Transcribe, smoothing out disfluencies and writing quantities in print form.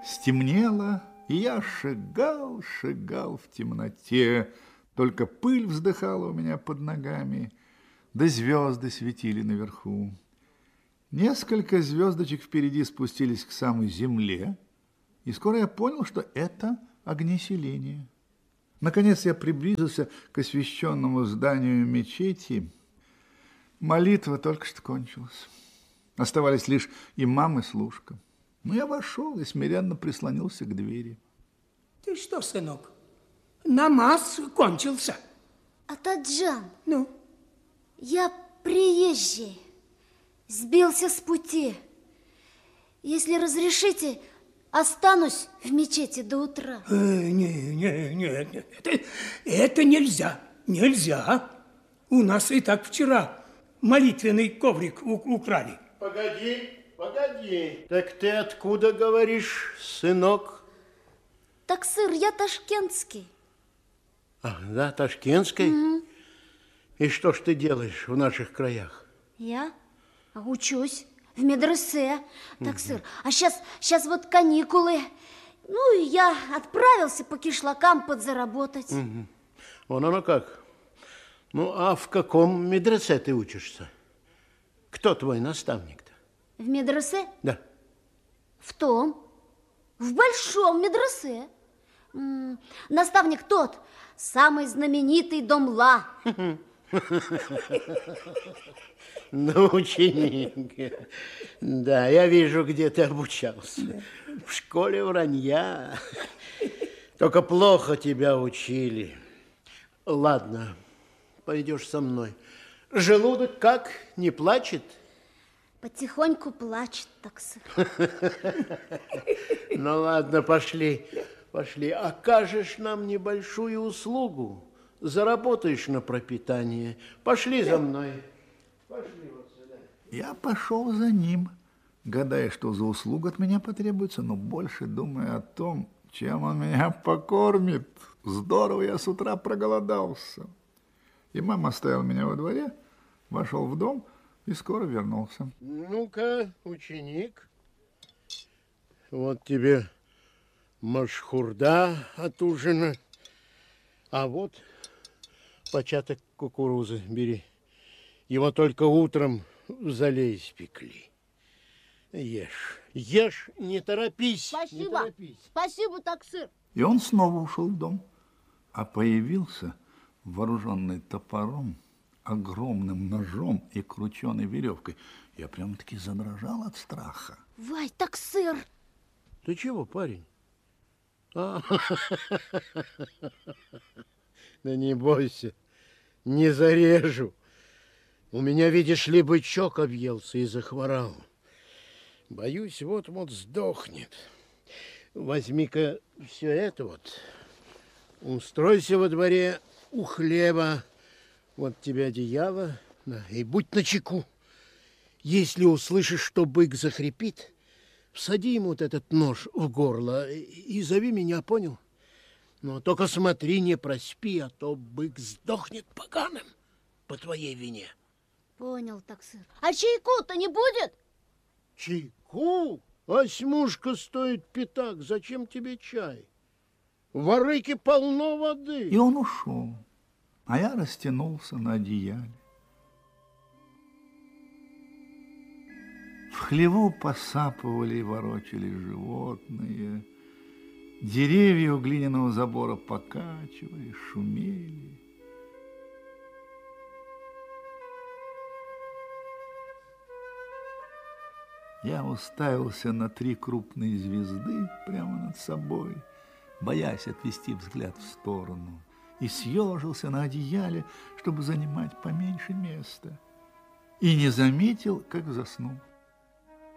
Стемнело, и я шагал в темноте. Только пыль вздыхала у меня под ногами, да звезды светили наверху. Несколько звездочек впереди спустились к самой земле, и скоро я понял, что это огнеселение. Наконец я приблизился к освященному зданию мечети. Молитва только что кончилась. Оставались лишь имам и служка. Но я вошел и смиренно прислонился к двери. Ты что, сынок, намаз кончился? Атаджан, Ну? я приезжий, сбился с пути. Если разрешите, останусь в мечети до утра. Нет, это нельзя, нельзя. У нас и так вчера молитвенный коврик украли. Погоди. Так ты откуда говоришь, сынок? Таксыр, я ташкентский. Ах, да, ташкентский? Угу. И что ж ты делаешь в наших краях? Я учусь в медресе, таксыр. А сейчас вот каникулы. Ну, и я отправился по кишлакам подзаработать. Угу. Вон оно как. Ну, а в каком медресе ты учишься? Кто твой наставник-то? В медресе? Да. В большом медресе. Наставник тот, самый знаменитый Домла. Ну, ученик. Да, я вижу, где ты обучался. В школе вранья. Только плохо тебя учили. Ладно, пойдешь со мной. Желудок как, не плачет? Потихоньку плачет, таксыр. Ну, ладно, пошли. Окажешь нам небольшую услугу. Заработаешь на пропитание. Пошли за мной. Пошли вот сюда. Я пошел за ним, гадая, что за услуга от меня потребуется, но больше думая о том, чем он меня покормит. Здорово я с утра проголодался. Имам оставил меня во дворе, вошел в дом и скоро вернулся. Ну-ка, ученик, вот тебе машхурда от ужина, а вот початок кукурузы бери. Его только утром в зале испекли. Ешь, не торопись. Спасибо, не торопись. Спасибо, таксыр. И он снова ушел в дом, а появился вооруженный топором, огромным ножом и крученой веревкой. Я прямо-таки задрожал от страха. Вай, таксыр! Ты чего, парень? Да не бойся, не зарежу. У меня, видишь ли, бычок объелся и захворал. Боюсь, вот-вот сдохнет. Возьми-ка все это вот. Устройся во дворе у хлеба. Вот тебе одеяло. Да, и будь начеку. Если услышишь, что бык захрипит, всади ему вот этот нож в горло и зови меня, понял? Но только смотри, не проспи, а то бык сдохнет поганым по твоей вине. Понял, таксыр. А чайку-то не будет? Чайку? Осьмушка стоит пятак. Зачем тебе чай? В арыке полно воды. И он ушел, а я растянулся на одеяле. В хлеву посапывали и ворочали животные. Деревья у глиняного забора покачивали, шумели. Я уставился на 3 крупные звезды прямо над собой, боясь отвести взгляд в сторону, и съежился на одеяле, чтобы занимать поменьше места, и не заметил, как заснул.